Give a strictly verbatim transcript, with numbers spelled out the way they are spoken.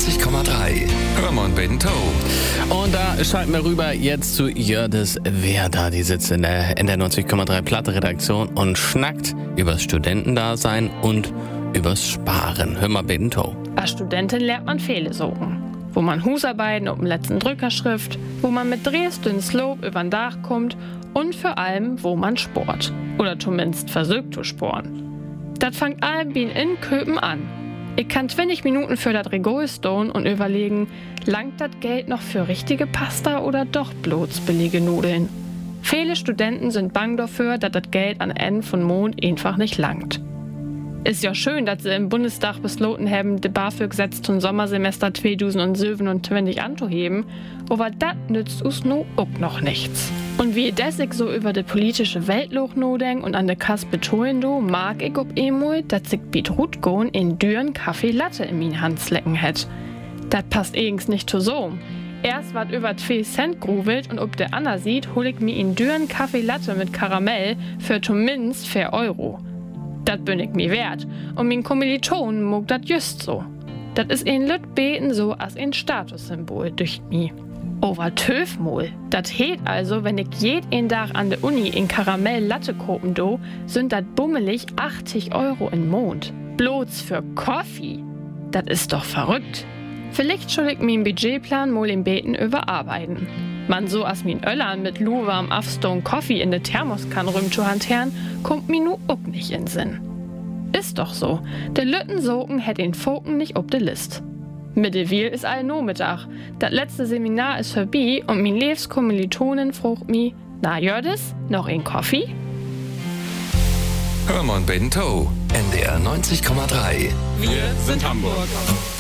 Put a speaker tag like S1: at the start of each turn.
S1: neunzig Komma drei. Hörmann Bento.
S2: Und da schalten wir rüber jetzt zu Jördis Werda. Die sitzt in der, in der neunzig Komma drei Platte-Redaktion und schnackt übers Studentendasein und übers Sparen. Hör mal Bento.
S3: Als Studentin lernt man viele Sorgen. Wo man Husarbeiten auf dem letzten Drückerschrift, wo man mit Dresden Slope übern Dach kommt und vor allem, wo man sport. Oder zumindest versucht zu sporen. Das fängt allem wie in Köpen an. Ich kann zwanzig Minuten für das Regal stehen und überlegen, langt das Geld noch für richtige Pasta oder doch bloß billige Nudeln? Viele Studenten sind bang dafür, dass das Geld an Ende von Mond einfach nicht langt. Ist ja schön, dass sie im Bundestag beschlossen haben, die BAföG-Gesetz zum Sommersemester zweitausendsiebenundzwanzig anzuheben, aber das nützt uns nu auch noch nichts. Und wie das ich so über die politische Weltloch nodenk und an der Kasse betonen do, mag ich ob emol, dass ich bit Rutgon in düren Kaffee Latte in min Hand lecken hätt. Das passt eigens nicht zu so. Erst wat über zwei Cent gruvelt und ob der Anna sieht, hol ich mir in düren Kaffee Latte mit Karamell für zumindest vier Euro. Das bin ich mir wert. Und min Kommilitonen mag dat just so. Das is ein Lüt beten so als ein Statussymbol durch mi. Over Töfmol. Das heet also, wenn ich jeden Tag an der Uni in Karamell Latte kopen do, sind dat bummelig achtzig Euro im Monat. Bloß für Kaffee. Das ist doch verrückt. Vielleicht soll ich min Budgetplan mal im Beten überarbeiten. Man so as min Öllern mit luwarm Afstone Coffee in de Thermoskanne rüm zu hantieren, kommt mi nu ook nicht in Sinn. Ist doch so. De Lüttensoken hätt den Foken nicht ob de List. Mittewil ist all no Mittag. Das letzte Seminar ist vorbei und min Lebenskommilitonin frucht mi, na Jördis, noch ein Kaffee?
S1: Hörmann Bento. N D R neunzig Komma drei.
S4: Wir sind Hamburg.